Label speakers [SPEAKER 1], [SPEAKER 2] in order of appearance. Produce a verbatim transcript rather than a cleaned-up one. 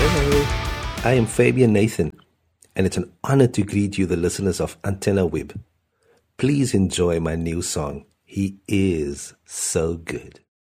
[SPEAKER 1] Hello, I am Fabian Nathan, and it's an honor to greet you, the listeners of Antenna Web. Please enjoy my new song, He Is So Good.